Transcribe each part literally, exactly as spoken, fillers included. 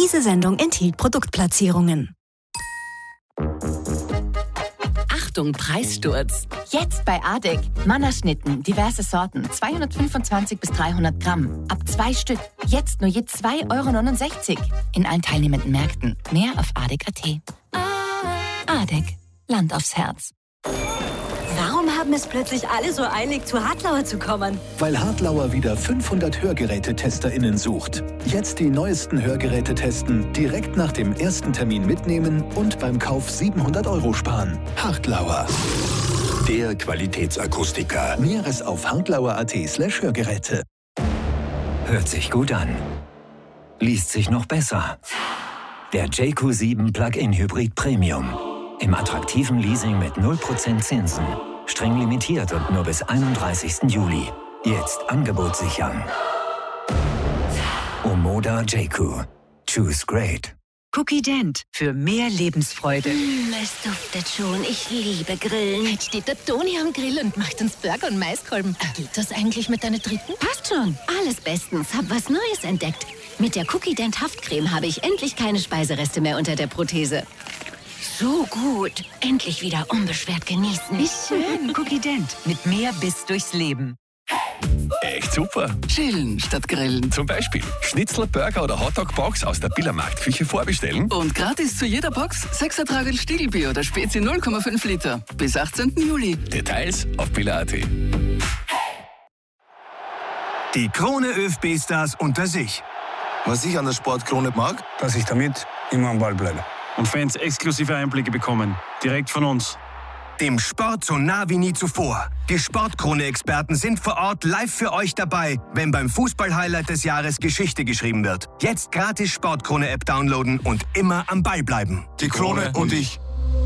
Diese Sendung enthielt Produktplatzierungen. Achtung, Preissturz. Jetzt bei Adek. Mannerschnitten, diverse Sorten, zweihundertfünfundzwanzig bis dreihundert Gramm. Ab zwei Stück. Jetzt nur je zwei Euro neunundsechzig. In allen teilnehmenden Märkten. Mehr auf adek punkt at. Adek. Land aufs Herz. Warum haben es plötzlich alle so eilig, zu Hartlauer zu kommen? Weil Hartlauer wieder fünfhundert HörgerätetesterInnen sucht. Jetzt die neuesten Hörgeräte testen, direkt nach dem ersten Termin mitnehmen und beim Kauf siebenhundert Euro sparen. Hartlauer. Der Qualitätsakustiker. Näheres auf hartlauer.at slash Hörgeräte. Hört sich gut an. Liest sich noch besser. Der J Q sieben Plug-in Hybrid Premium. Im attraktiven Leasing mit null Prozent Zinsen. Streng limitiert und nur bis einunddreißigsten Juli. Jetzt Angebot sichern. Omoda J Q. Choose great. Cookie Dent. Für mehr Lebensfreude. Mm, es duftet schon. Ich liebe Grillen. Jetzt steht der Toni am Grill und macht uns Burger und Maiskolben. Geht das eigentlich mit deiner dritten? Passt schon. Alles bestens. Hab was Neues entdeckt. Mit der Cookie Dent Haftcreme habe ich endlich keine Speisereste mehr unter der Prothese. So gut. Endlich wieder unbeschwert genießen. Wie schön. Cookie Dent. Mit mehr Biss durchs Leben. Echt super. Chillen statt grillen. Zum Beispiel Schnitzler, Burger oder Hotdog-Box aus der Billermarktküche vorbestellen. Und gratis zu jeder Box sechs Ertragel Stiegelbier oder Spezi null Komma fünf Liter. Bis achtzehnten Juli. Details auf biller punkt at. Die Krone ÖFB-Stars unter sich. Was ich an der Sportkrone mag, dass ich damit immer am Ball bleibe. Und Fans exklusive Einblicke bekommen. Direkt von uns. Dem Sport so nah wie nie zuvor. Die Sportkrone-Experten sind vor Ort live für euch dabei, wenn beim Fußball-Highlight des Jahres Geschichte geschrieben wird. Jetzt gratis Sportkrone-App downloaden und immer am Ball bleiben. Die Krone und ich.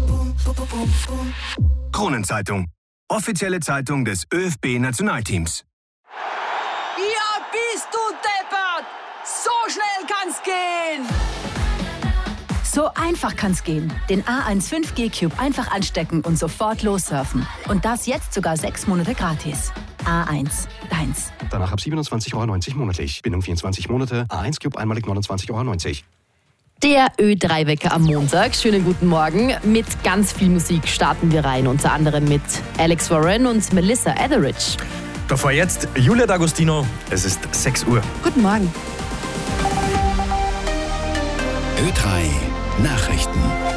Kronenzeitung. Offizielle Zeitung des ÖFB-Nationalteams. Ja, bist du deppert! So schnell kann's gehen! So einfach kann's gehen. Den A eins fünf G Cube einfach anstecken und sofort lossurfen. Und das jetzt sogar sechs Monate gratis. A eins, deins. Danach ab siebenundzwanzig Euro neunzig monatlich. Bindung vierundzwanzig Monate. A eins Cube einmalig neunundzwanzig Euro neunzig. Der Ö drei Wecker am Montag. Schönen guten Morgen. Mit ganz viel Musik starten wir rein. Unter anderem mit Alex Warren und Melissa Etheridge. Davor jetzt Julia D'Agostino. Es ist sechs Uhr. Guten Morgen. Ö drei Nachrichten.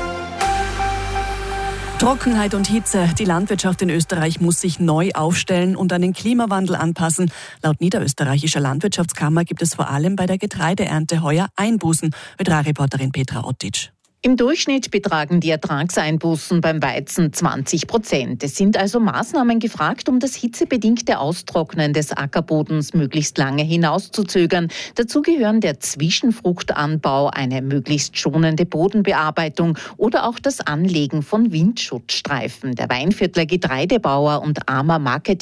Trockenheit und Hitze. Die Landwirtschaft in Österreich muss sich neu aufstellen und an den Klimawandel anpassen. Laut Niederösterreichischer Landwirtschaftskammer gibt es vor allem bei der Getreideernte heuer Einbußen. Ö drei Reporterin Petra Ottic. Im Durchschnitt betragen die Ertragseinbußen beim Weizen zwanzig Prozent. Es sind also Maßnahmen gefragt, um das hitzebedingte Austrocknen des Ackerbodens möglichst lange hinauszuzögern. Dazu gehören der Zwischenfruchtanbau, eine möglichst schonende Bodenbearbeitung oder auch das Anlegen von Windschutzstreifen. Der Weinviertler Getreidebauer und Armer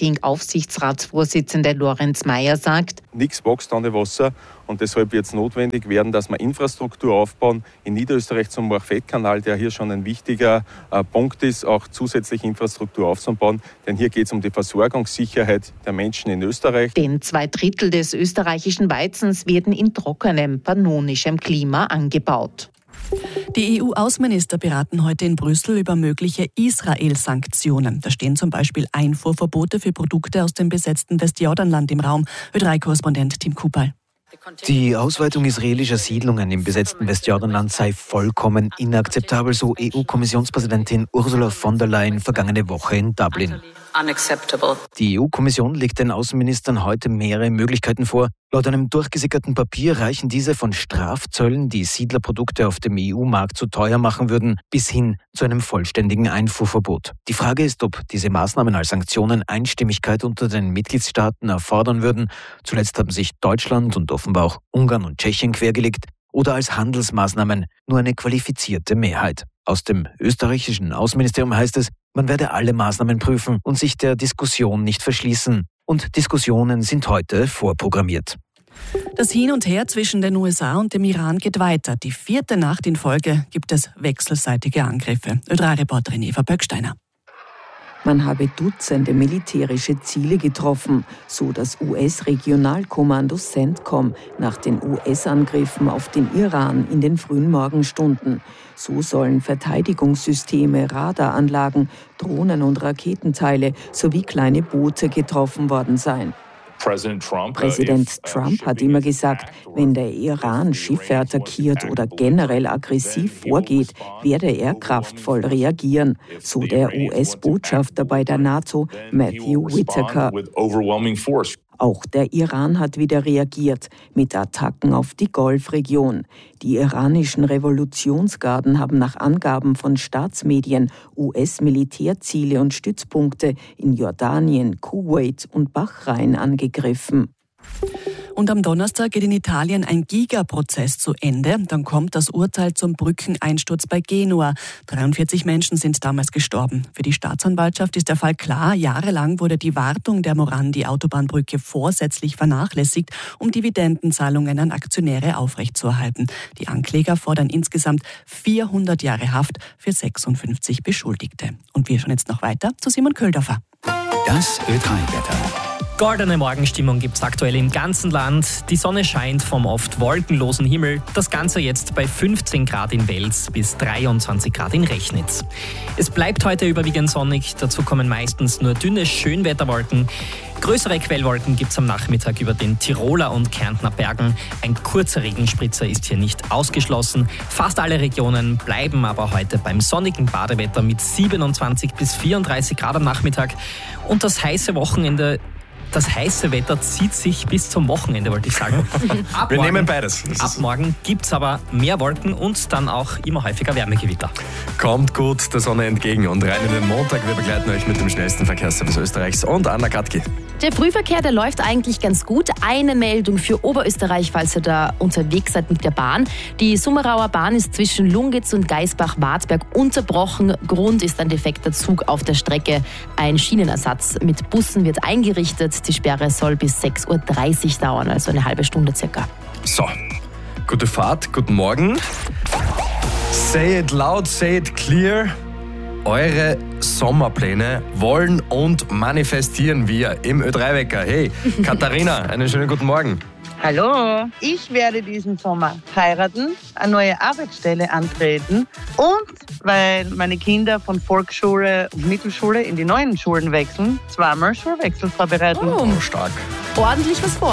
Marketing-Aufsichtsratsvorsitzende Lorenz Meyer sagt: Nichts wächst an dem Wasser. Und deshalb wird es notwendig werden, dass wir Infrastruktur aufbauen. In Niederösterreich zum Morchfett-Kanal, der hier schon ein wichtiger äh, Punkt ist, auch zusätzliche Infrastruktur aufzubauen. Denn hier geht es um die Versorgungssicherheit der Menschen in Österreich. Denn zwei Drittel des österreichischen Weizens werden in trockenem, pannonischem Klima angebaut. Die E U-Außenminister beraten heute in Brüssel über mögliche Israel-Sanktionen. Da stehen zum Beispiel Einfuhrverbote für Produkte aus dem besetzten Westjordanland im Raum. Ö drei Korrespondent Tim Kupal. Die Ausweitung israelischer Siedlungen im besetzten Westjordanland sei vollkommen inakzeptabel, so E U-Kommissionspräsidentin Ursula von der Leyen vergangene Woche in Dublin. Die E U-Kommission legt den Außenministern heute mehrere Möglichkeiten vor. Laut einem durchgesickerten Papier reichen diese von Strafzöllen, die Siedlerprodukte auf dem E U-Markt zu teuer machen würden, bis hin zu einem vollständigen Einfuhrverbot. Die Frage ist, ob diese Maßnahmen als Sanktionen Einstimmigkeit unter den Mitgliedstaaten erfordern würden. Zuletzt haben sich Deutschland und offenbar auch Ungarn und Tschechien quergelegt. Oder als Handelsmaßnahmen nur eine qualifizierte Mehrheit. Aus dem österreichischen Außenministerium heißt es, man werde alle Maßnahmen prüfen und sich der Diskussion nicht verschließen. Und Diskussionen sind heute vorprogrammiert. Das Hin und Her zwischen den U S A und dem Iran geht weiter. Die vierte Nacht in Folge gibt es wechselseitige Angriffe. Ö drei Reporterin Eva Böcksteiner. Man habe Dutzende militärische Ziele getroffen, so das U S-Regionalkommando CENTCOM nach den U S-Angriffen auf den Iran in den frühen Morgenstunden. So sollen Verteidigungssysteme, Radaranlagen, Drohnen und Raketenteile sowie kleine Boote getroffen worden sein. Präsident Trump hat immer gesagt, wenn der Iran Schiffe attackiert oder generell aggressiv vorgeht, werde er kraftvoll reagieren, so der U S-Botschafter bei der NATO, Matthew Whitaker. Auch der Iran hat wieder reagiert mit Attacken auf die Golfregion. Die iranischen Revolutionsgarden haben nach Angaben von Staatsmedien U S-Militärziele und Stützpunkte in Jordanien, Kuwait und Bahrain angegriffen. Und am Donnerstag geht in Italien ein Giga-Prozess zu Ende. Dann kommt das Urteil zum Brückeneinsturz bei Genua. dreiundvierzig Menschen sind damals gestorben. Für die Staatsanwaltschaft ist der Fall klar. Jahrelang wurde die Wartung der Morandi-Autobahnbrücke vorsätzlich vernachlässigt, um Dividendenzahlungen an Aktionäre aufrechtzuerhalten. Die Ankläger fordern insgesamt vierhundert Jahre Haft für sechsundfünfzig Beschuldigte. Und wir schauen jetzt noch weiter zu Simon Köldorfer. Das Ö drei Wetter. Goldene Morgenstimmung gibt es aktuell im ganzen Land. Die Sonne scheint vom oft wolkenlosen Himmel. Das Ganze jetzt bei fünfzehn Grad in Wels bis dreiundzwanzig Grad in Rechnitz. Es bleibt heute überwiegend sonnig. Dazu kommen meistens nur dünne Schönwetterwolken. Größere Quellwolken gibt es am Nachmittag über den Tiroler und Kärntner Bergen. Ein kurzer Regenspritzer ist hier nicht ausgeschlossen. Fast alle Regionen bleiben aber heute beim sonnigen Badewetter mit siebenundzwanzig bis vierunddreißig Grad am Nachmittag. Und das heiße Wochenende Das heiße Wetter zieht sich bis zum Wochenende, wollte ich sagen. Ab Wir morgen, nehmen beides. Ab morgen gibt es aber mehr Wolken und dann auch immer häufiger Wärmegewitter. Kommt gut der Sonne entgegen und rein in den Montag. Wir begleiten euch mit dem schnellsten Verkehrsservice Österreichs und Anna Katki. Der Frühverkehr, der läuft eigentlich ganz gut. Eine Meldung für Oberösterreich, falls ihr da unterwegs seid mit der Bahn. Die Summerauer Bahn ist zwischen Lungitz und Geisbach-Wartberg unterbrochen. Grund ist ein defekter Zug auf der Strecke. Ein Schienenersatz mit Bussen wird eingerichtet. Die Sperre soll bis sechs Uhr dreißig dauern, also eine halbe Stunde circa. So, gute Fahrt, guten Morgen. Say it loud, say it clear. Eure Sommerpläne wollen und manifestieren wir im Ö drei Wecker. Hey, Katharina, einen schönen guten Morgen. Hallo, ich werde diesen Sommer heiraten, eine neue Arbeitsstelle antreten und, weil meine Kinder von Volksschule und Mittelschule in die neuen Schulen wechseln, zweimal Schulwechsel vorbereiten. Oh, stark. Ordentlich was vor.